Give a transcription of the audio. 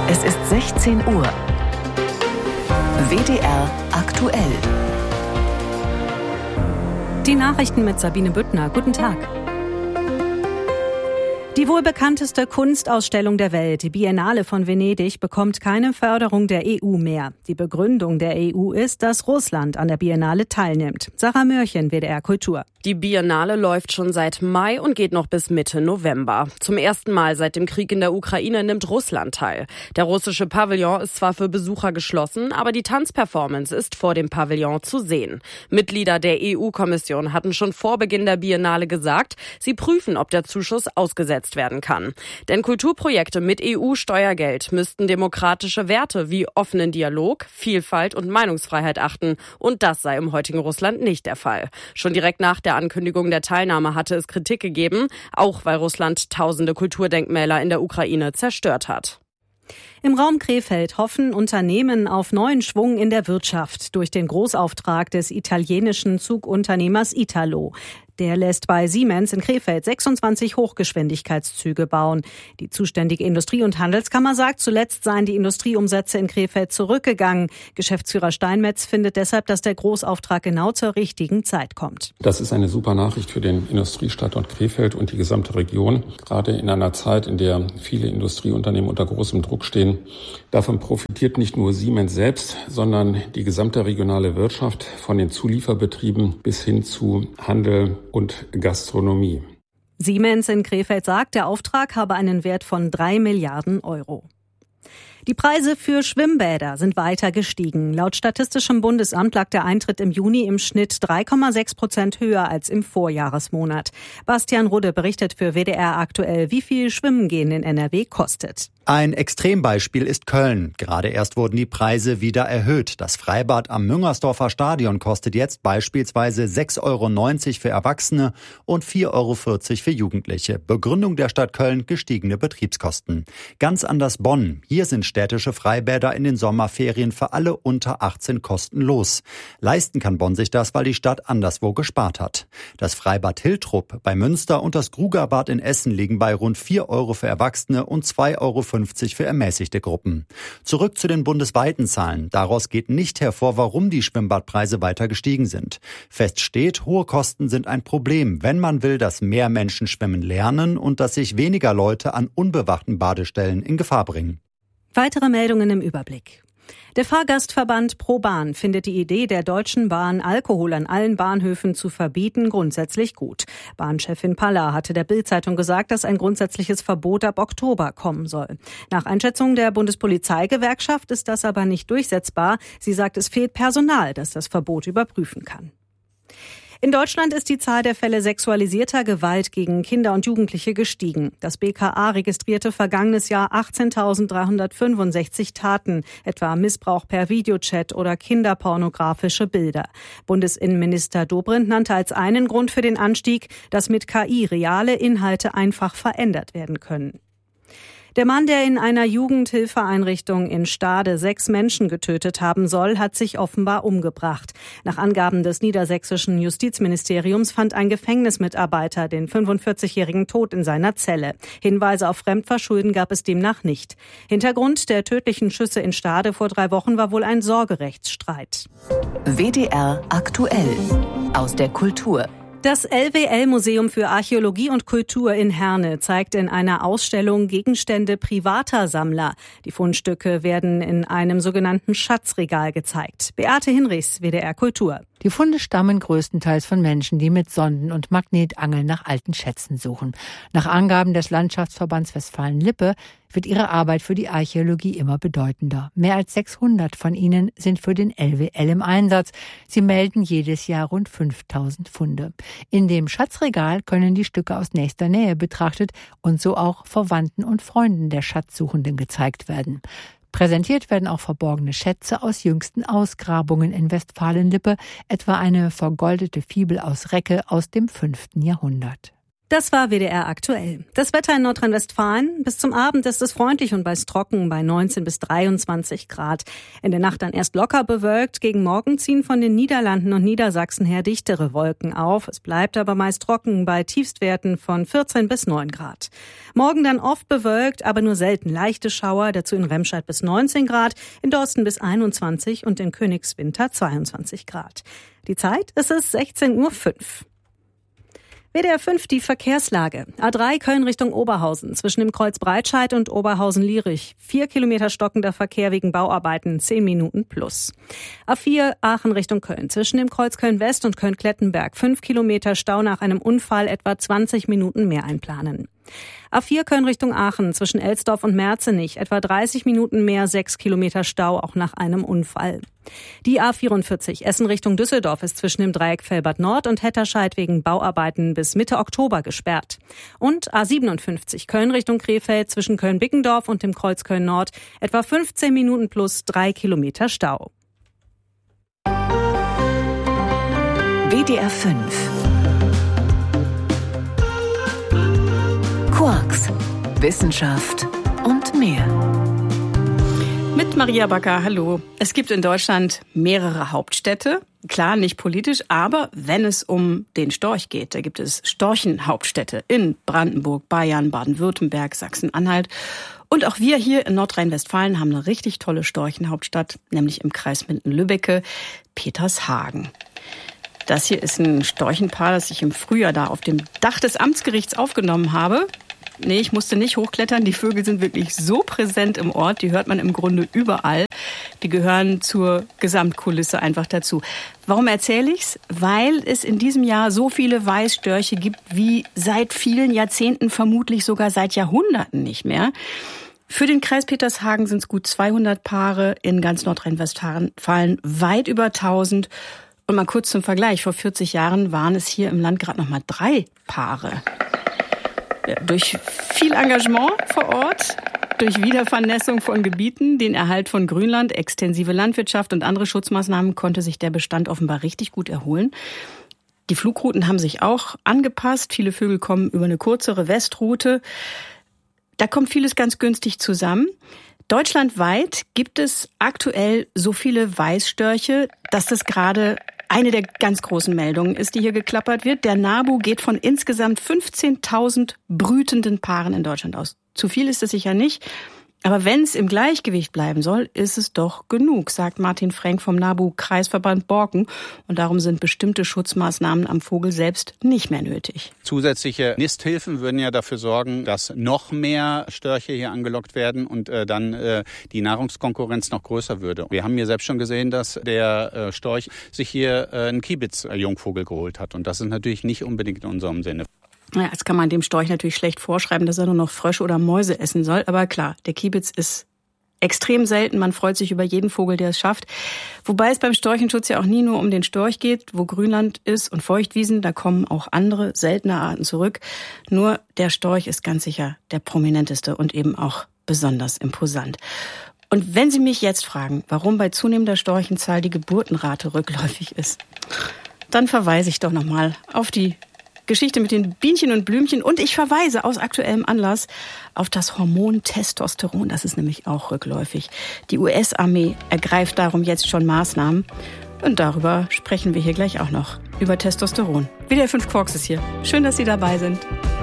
Es ist 16 Uhr. WDR aktuell. Die Nachrichten mit Sabine Büttner. Guten Tag. Die wohl bekannteste Kunstausstellung der Welt, die Biennale von Venedig, bekommt keine Förderung der EU mehr. Die Begründung der EU ist, dass Russland an der Biennale teilnimmt. Sarah Mörchen, WDR Kultur. Die Biennale läuft schon seit Mai und geht noch bis Mitte November. Zum ersten Mal seit dem Krieg in der Ukraine nimmt Russland teil. Der russische Pavillon ist zwar für Besucher geschlossen, aber die Tanzperformance ist vor dem Pavillon zu sehen. Mitglieder der EU-Kommission hatten schon vor Beginn der Biennale gesagt, sie prüfen, ob der Zuschuss ausgesetzt werden kann. Denn Kulturprojekte mit EU-Steuergeld müssten demokratische Werte wie offenen Dialog, Vielfalt und Meinungsfreiheit achten. Und das sei im heutigen Russland nicht der Fall. Schon direkt nach der Ankündigung der Teilnahme hatte es Kritik gegeben, auch weil Russland tausende Kulturdenkmäler in der Ukraine zerstört hat. Im Raum Krefeld hoffen Unternehmen auf neuen Schwung in der Wirtschaft durch den Großauftrag des italienischen Zugunternehmers Italo. Der lässt bei Siemens in Krefeld 26 Hochgeschwindigkeitszüge bauen. Die zuständige Industrie- und Handelskammer sagt, zuletzt seien die Industrieumsätze in Krefeld zurückgegangen. Geschäftsführer Steinmetz findet deshalb, dass der Großauftrag genau zur richtigen Zeit kommt. Das ist eine super Nachricht für den Industriestandort Krefeld und die gesamte Region. Gerade in einer Zeit, in der viele Industrieunternehmen unter großem Druck stehen. Davon profitiert nicht nur Siemens selbst, sondern die gesamte regionale Wirtschaft von den Zulieferbetrieben bis hin zu Handel und Gastronomie. Siemens in Krefeld sagt, der Auftrag habe einen Wert von 3 Milliarden Euro. Die Preise für Schwimmbäder sind weiter gestiegen. Laut Statistischem Bundesamt lag der Eintritt im Juni im Schnitt 3,6% höher als im Vorjahresmonat. Bastian Rudde berichtet für WDR aktuell, wie viel Schwimmen gehen in NRW kostet. Ein Extrembeispiel ist Köln. Gerade erst wurden die Preise wieder erhöht. Das Freibad am Müngersdorfer Stadion kostet jetzt beispielsweise 6,90 € für Erwachsene und 4,40 € für Jugendliche. Begründung der Stadt Köln: gestiegene Betriebskosten. Ganz anders Bonn. Hier sind städtische Freibäder in den Sommerferien für alle unter 18 kostenlos. Leisten kann Bonn sich das, weil die Stadt anderswo gespart hat. Das Freibad Hiltrup bei Münster und das Grugerbad in Essen liegen bei rund 4 € für Erwachsene und 2,50 € für ermäßigte Gruppen. Zurück zu den bundesweiten Zahlen. Daraus geht nicht hervor, warum die Schwimmbadpreise weiter gestiegen sind. Fest steht, hohe Kosten sind ein Problem, wenn man will, dass mehr Menschen schwimmen lernen und dass sich weniger Leute an unbewachten Badestellen in Gefahr bringen. Weitere Meldungen im Überblick. Der Fahrgastverband ProBahn findet die Idee der Deutschen Bahn, Alkohol an allen Bahnhöfen zu verbieten, grundsätzlich gut. Bahnchefin Palla hatte der Bild-Zeitung gesagt, dass ein grundsätzliches Verbot ab Oktober kommen soll. Nach Einschätzung der Bundespolizeigewerkschaft ist das aber nicht durchsetzbar. Sie sagt, es fehlt Personal, das das Verbot überprüfen kann. In Deutschland ist die Zahl der Fälle sexualisierter Gewalt gegen Kinder und Jugendliche gestiegen. Das BKA registrierte vergangenes Jahr 18.365 Taten, etwa Missbrauch per Videochat oder kinderpornografische Bilder. Bundesinnenminister Dobrindt nannte als einen Grund für den Anstieg, dass mit KI reale Inhalte einfach verändert werden können. Der Mann, der in einer Jugendhilfeeinrichtung in Stade 6 Menschen getötet haben soll, hat sich offenbar umgebracht. Nach Angaben des niedersächsischen Justizministeriums fand ein Gefängnismitarbeiter den 45-Jährigen tot in seiner Zelle. Hinweise auf Fremdverschulden gab es demnach nicht. Hintergrund der tödlichen Schüsse in Stade vor 3 Wochen war wohl ein Sorgerechtsstreit. WDR aktuell aus der Kultur. Das LWL-Museum für Archäologie und Kultur in Herne zeigt in einer Ausstellung Gegenstände privater Sammler. Die Fundstücke werden in einem sogenannten Schatzregal gezeigt. Beate Hinrichs, WDR Kultur. Die Funde stammen größtenteils von Menschen, die mit Sonden und Magnetangeln nach alten Schätzen suchen. Nach Angaben des Landschaftsverbands Westfalen-Lippe wird ihre Arbeit für die Archäologie immer bedeutender. Mehr als 600 von ihnen sind für den LWL im Einsatz. Sie melden jedes Jahr rund 5000 Funde. In dem Schatzregal können die Stücke aus nächster Nähe betrachtet und so auch Verwandten und Freunden der Schatzsuchenden gezeigt werden. Präsentiert werden auch verborgene Schätze aus jüngsten Ausgrabungen in Westfalen-Lippe, etwa eine vergoldete Fibel aus Recke aus dem 5. Jahrhundert. Das war WDR aktuell. Das Wetter in Nordrhein-Westfalen. Bis zum Abend ist es freundlich und meist trocken bei 19 bis 23 Grad. In der Nacht dann erst locker bewölkt. Gegen Morgen ziehen von den Niederlanden und Niedersachsen her dichtere Wolken auf. Es bleibt aber meist trocken bei Tiefstwerten von 14 bis 9 Grad. Morgen dann oft bewölkt, aber nur selten leichte Schauer. Dazu in Remscheid bis 19 Grad, in Dorsten bis 21 und in Königswinter 22 Grad. Die Zeit ist es 16:05 Uhr. WDR 5, die Verkehrslage. A3 Köln Richtung Oberhausen, zwischen dem Kreuz Breitscheid und Oberhausen-Lierich. 4 Kilometer stockender Verkehr wegen Bauarbeiten, 10 Minuten plus. A4 Aachen Richtung Köln, zwischen dem Kreuz Köln-West und Köln-Klettenberg. 5 Kilometer Stau nach einem Unfall, etwa 20 Minuten mehr einplanen. A4 Köln Richtung Aachen, zwischen Elsdorf und Merzenich, etwa 30 Minuten mehr, 6 Kilometer Stau, auch nach einem Unfall. Die A44 Essen Richtung Düsseldorf ist zwischen dem Dreieck Velbert Nord und Hetterscheid wegen Bauarbeiten bis Mitte Oktober gesperrt. Und A57 Köln Richtung Krefeld, zwischen Köln-Bickendorf und dem Kreuz Köln Nord, etwa 15 Minuten plus 3 Kilometer Stau. WDR 5 Quarks, Wissenschaft und mehr. Mit Maria Backer, hallo. Es gibt in Deutschland mehrere Hauptstädte. Klar, nicht politisch, aber wenn es um den Storch geht, da gibt es Storchenhauptstädte in Brandenburg, Bayern, Baden-Württemberg, Sachsen-Anhalt. Und auch wir hier in Nordrhein-Westfalen haben eine richtig tolle Storchenhauptstadt, nämlich im Kreis Minden-Lübbecke, Petershagen. Das hier ist ein Storchenpaar, das ich im Frühjahr da auf dem Dach des Amtsgerichts aufgenommen habe. Nee, ich musste nicht hochklettern. Die Vögel sind wirklich so präsent im Ort. Die hört man im Grunde überall. Die gehören zur Gesamtkulisse einfach dazu. Warum erzähle ich's? Weil es in diesem Jahr so viele Weißstörche gibt wie seit vielen Jahrzehnten, vermutlich sogar seit Jahrhunderten nicht mehr. Für den Kreis Petershagen sind es gut 200 Paare, in ganz Nordrhein-Westfalen weit über 1000. Und mal kurz zum Vergleich, vor 40 Jahren waren es hier im Land gerade noch mal 3 Paare. Ja, durch viel Engagement vor Ort, durch Wiedervernässung von Gebieten, den Erhalt von Grünland, extensive Landwirtschaft und andere Schutzmaßnahmen konnte sich der Bestand offenbar richtig gut erholen. Die Flugrouten haben sich auch angepasst. Viele Vögel kommen über eine kürzere Westroute. Da kommt vieles ganz günstig zusammen. Deutschlandweit gibt es aktuell so viele Weißstörche, dass das gerade eine der ganz großen Meldungen ist, die hier geklappert wird. Der NABU geht von insgesamt 15.000 brütenden Paaren in Deutschland aus. Zu viel ist es sicher nicht. Aber wenn es im Gleichgewicht bleiben soll, ist es doch genug, sagt Martin Frenk vom NABU-Kreisverband Borken. Und darum sind bestimmte Schutzmaßnahmen am Vogel selbst nicht mehr nötig. Zusätzliche Nisthilfen würden ja dafür sorgen, dass noch mehr Störche hier angelockt werden und dann die Nahrungskonkurrenz noch größer würde. Wir haben hier selbst schon gesehen, dass der Storch sich hier einen Kiebitz-Jungvogel geholt hat. Und das ist natürlich nicht unbedingt in unserem Sinne. Ja, jetzt kann man dem Storch natürlich schlecht vorschreiben, dass er nur noch Frösche oder Mäuse essen soll. Aber klar, der Kiebitz ist extrem selten. Man freut sich über jeden Vogel, der es schafft. Wobei es beim Storchenschutz ja auch nie nur um den Storch geht. Wo Grünland ist und Feuchtwiesen, da kommen auch andere, seltene Arten zurück. Nur der Storch ist ganz sicher der prominenteste und eben auch besonders imposant. Und wenn Sie mich jetzt fragen, warum bei zunehmender Storchenzahl die Geburtenrate rückläufig ist, dann verweise ich doch nochmal auf die Geschichte mit den Bienchen und Blümchen und ich verweise aus aktuellem Anlass auf das Hormon Testosteron. Das ist nämlich auch rückläufig. Die US-Armee ergreift darum jetzt schon Maßnahmen und darüber sprechen wir hier gleich auch noch. Über Testosteron. WDR 5 Quarks ist hier. Schön, dass Sie dabei sind.